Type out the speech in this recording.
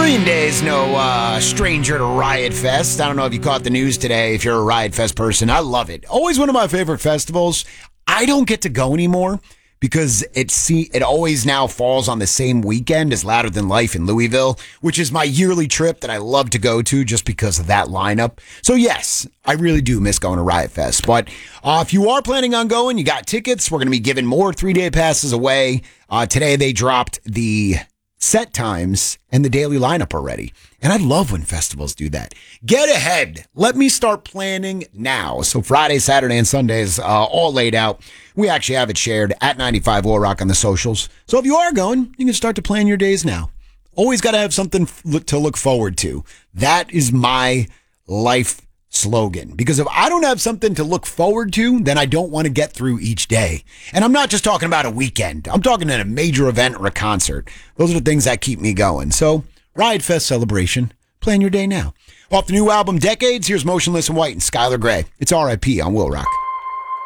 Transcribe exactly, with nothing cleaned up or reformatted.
Green Day's no uh, stranger to Riot Fest. I don't know if you caught the news today, if you're a Riot Fest person. I love it. Always one of my favorite festivals. I don't get to go anymore because it see it always now falls on the same weekend as Louder Than Life in Louisville, which is my yearly trip that I love to go to just because of that lineup. So yes, I really do miss going to Riot Fest. But uh, if you are planning on going, you got tickets. We're going to be giving more three-day passes away. Uh, today they dropped the set times and the daily lineup already. And I love when festivals do that. Get ahead. Let me start planning now. So Friday, Saturday, and Sundays uh, all laid out. We actually have it shared at ninety-five Oil Rock on the socials. So if you are going, you can start to plan your days now. Always got to have something to look forward to. That is my life slogan. Because if I don't have something to look forward to, then I don't want to get through each day. And I'm not just talking about a weekend. I'm talking about a major event or a concert. Those are the things that keep me going. So, Riot Fest celebration. Plan your day now. Off the new album, Decades, here's Motionless in White and Skylar Grey. It's R I P on Will Rock.